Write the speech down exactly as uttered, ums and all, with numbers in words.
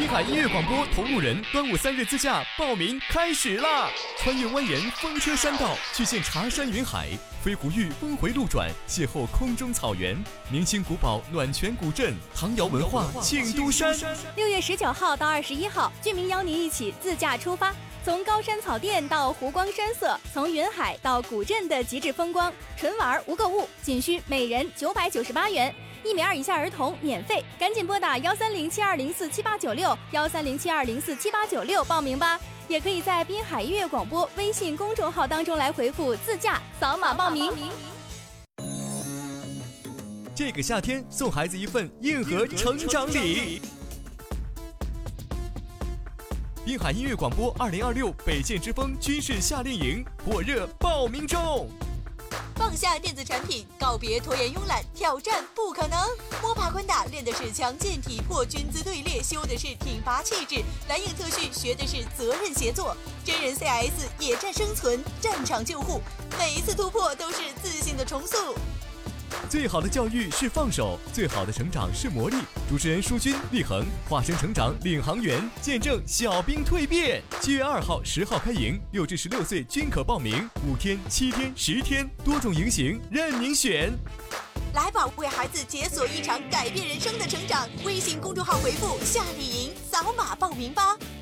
滨海音乐广播同路人端午三日自驾报名开始啦！穿越蜿蜒风车山道，去见茶山云海，飞狐峪峰回路转，邂逅空中草原，明清古堡暖泉古镇，唐窑文化庆都山。 六月十九号到二十一号，俊明邀您一起自驾出发。从高山草甸到湖光山色，从云海到古镇的极致风光，纯玩无购物，仅需每人九百九十八元，一米二以下儿童免费。赶紧拨打幺三零七二零四七八九六幺三零七二零四七八九六报名吧。也可以在滨海音乐广播微信公众号当中来回复自驾，扫码报名。 这个夏天送孩子一份硬核成长礼。滨海音乐广播二零二六北建之风军事夏令营火热报名中。 放下电子产品，告别拖延慵懒，挑战不可能。摸爬滚打练的是强健体魄，军姿队列修的是挺拔气质，蓝影特训学的是责任协作，真人 C S 野战生存，战场救护，每一次突破都是自信的重塑。 最好的教育是放手，最好的成长是磨砺。主持人舒军、立恒化身成长领航员，见证小兵蜕变。七月二号、十号开营，六至十六岁均可报名，五天、七天、十天，多种营型任您选。 来吧，为孩子解锁一场改变人生的成长。微信公众号回复夏令营，扫码报名吧。